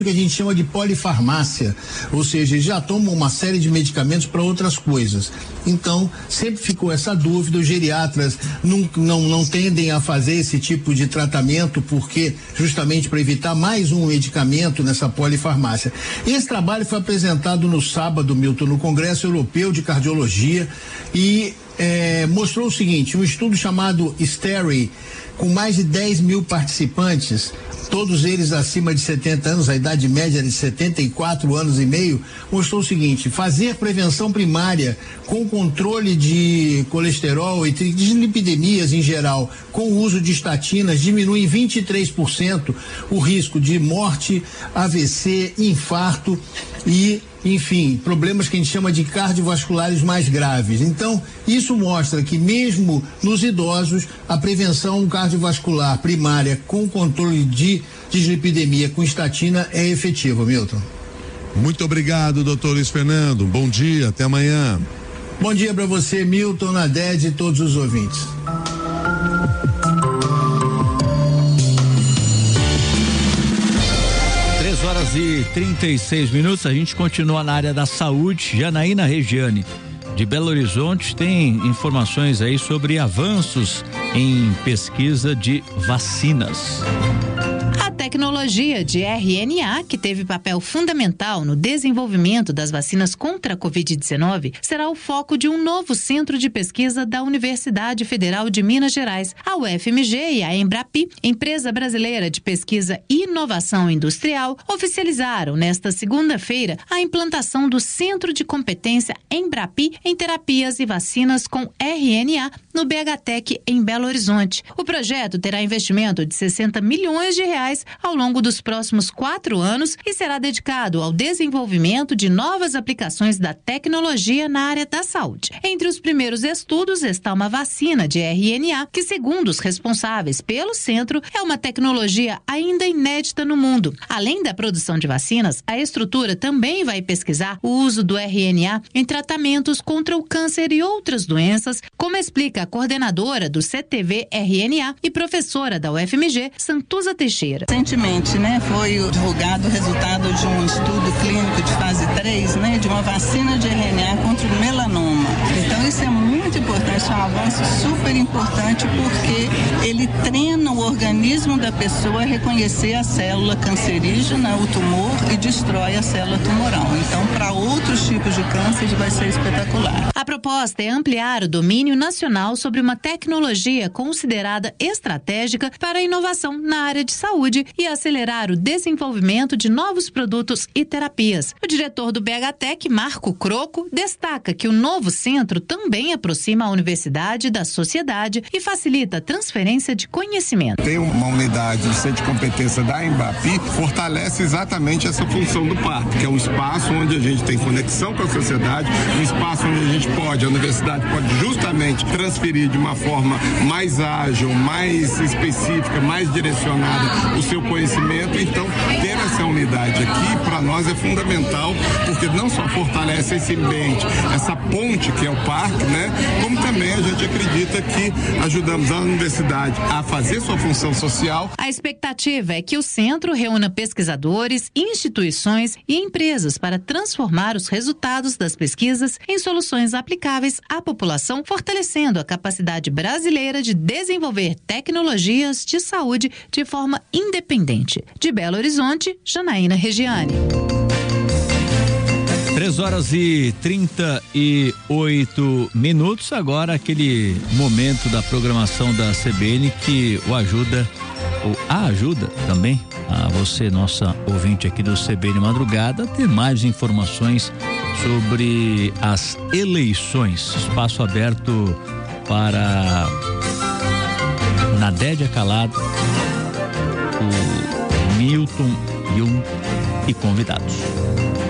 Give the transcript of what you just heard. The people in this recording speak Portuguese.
que a gente chama de polifarmácia, ou seja, eles já tomam uma série de medicamentos para outras coisas. Então, sempre ficou essa dúvida, os geriatras não tendem a fazer esse tipo de tratamento, porque justamente para evitar mais um medicamento nessa polifarmácia. Esse trabalho foi apresentado no sábado, Milton, no Congresso Europeu de Cardiologia e mostrou o seguinte: um estudo chamado STERI, com mais de 10 mil participantes, todos eles acima de 70 anos, a idade média de 74 anos e meio, mostrou o seguinte: fazer prevenção primária com controle de colesterol e dislipidemias em geral, com o uso de estatinas, diminui em 23% o risco de morte, AVC, infarto e, enfim, problemas que a gente chama de cardiovasculares mais graves. Então, isso mostra que mesmo nos idosos, a prevenção cardiovascular primária com controle de dislipidemia com estatina é efetiva, Milton. Muito obrigado, doutor Luiz Fernando. Bom dia, até amanhã. Bom dia para você, Milton, Naded e todos os ouvintes. Horas e 36 minutos, a gente continua na área da saúde. Janaína Regiane, de Belo Horizonte, tem informações aí sobre avanços em pesquisa de vacinas. A tecnologia de RNA, que teve papel fundamental no desenvolvimento das vacinas contra a Covid-19, será o foco de um novo centro de pesquisa da Universidade Federal de Minas Gerais. A UFMG e a Embrapi, empresa brasileira de pesquisa e inovação industrial, oficializaram nesta segunda-feira a implantação do Centro de Competência Embrapi em terapias e vacinas com RNA no BHTEC em Belo Horizonte. O projeto terá investimento de R$60 milhões ao longo dos próximos 4 anos e será dedicado ao desenvolvimento de novas aplicações da tecnologia na área da saúde. Entre os primeiros estudos está uma vacina de RNA que, segundo os responsáveis pelo centro, é uma tecnologia ainda inédita no mundo. Além da produção de vacinas, a estrutura também vai pesquisar o uso do RNA em tratamentos contra o câncer e outras doenças, como explica a coordenadora do CTV-RNA e professora da UFMG, Santuza Teixeira. Recentemente, foi divulgado o resultado de um estudo clínico de fase 3, de uma vacina de RNA contra o melanoma. Então, isso é muito importante, é um avanço super importante, porque ele treina o organismo da pessoa a reconhecer a célula cancerígena, o tumor, e destrói a célula tumoral. Então, para outros tipos de câncer, vai ser espetacular. A proposta é ampliar o domínio nacional sobre uma tecnologia considerada estratégica para a inovação na área de saúde e acelerar o desenvolvimento de novos produtos e terapias. O diretor do BHTEC, Marco Croco, destaca que o novo centro também aproxima a universidade da sociedade e facilita a transferência de conhecimento. Tem uma unidade de centro de competência da Embrapi, fortalece exatamente essa função do parque, que é um espaço onde a gente tem conexão com a sociedade, um espaço onde a universidade pode justamente transferir de uma forma mais ágil, mais específica, mais direcionada o seu conhecimento. Então, ter essa unidade aqui, para nós, é fundamental, porque não só fortalece esse ambiente, essa ponte que é o parque, como também a gente acredita que ajudamos a universidade a fazer sua função social. A expectativa é que o centro reúna pesquisadores, instituições e empresas para transformar os resultados das pesquisas em soluções aplicáveis à população, fortalecendo a capacidade brasileira de desenvolver tecnologias de saúde de forma independente. De Belo Horizonte, Janaína Regiane. 3 horas e 38 minutos. Agora aquele momento da programação da CBN que a ajuda também a você, nossa ouvinte aqui do CBN Madrugada, a ter mais informações sobre as eleições. Espaço aberto para Nadédia Calado, o Milton Jung e convidados.